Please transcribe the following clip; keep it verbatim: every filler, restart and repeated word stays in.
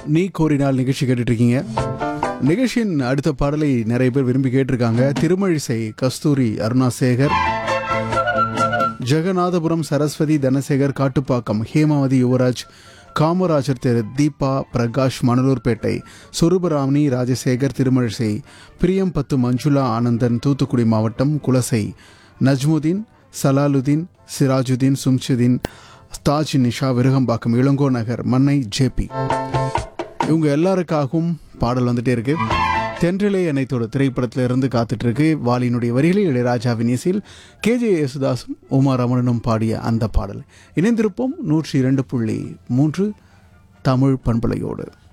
நீ கோரினால் நிகழ்ச்சி கேட்டுட்டு இருக்கீங்க. நிகழ்ச்சியின் அடுத்த பாடலை நிறைய பேர் விரும்பி கேட்டிருக்காங்க. திருமழிசை கஸ்தூரி, அருணாசேகர், ஜெகநாதபுரம் சரஸ்வதி, தனசேகர், காட்டுப்பாக்கம் ஹேமாவதி, யுவராஜ், காமராஜர் தெரு, தீபா, பிரகாஷ், மணலூர்பேட்டை, சுரூபராமணி, ராஜசேகர், திருமழிசை, பிரியம்பத்து, மஞ்சுளா, ஆனந்தன், தூத்துக்குடி மாவட்டம், குலசை, நஜ்முதீன், சலாலுதீன், சிராஜுதீன், சும்சுதீன், தாஜ், நிஷா, விருகம்பாக்கம், இளங்கோ நகர், மன்னை, ஜேபி, இவங்க எல்லாருக்காகவும் பாடல் வந்துட்டே இருக்கு. தென்றிலே அனைத்தோட திரைப்படத்தில் இருந்து காத்துட்டு இருக்கு. வாலியினுடைய வரிகளில் இளையராஜாவின் இசையில் கே ஜே யேசுதாசும் உமா ரமணனும் பாடிய அந்த பாடல். இணைந்திருப்போம் நூற்றி இரண்டு புள்ளி மூன்று தமிழ் பண்பலையோடு.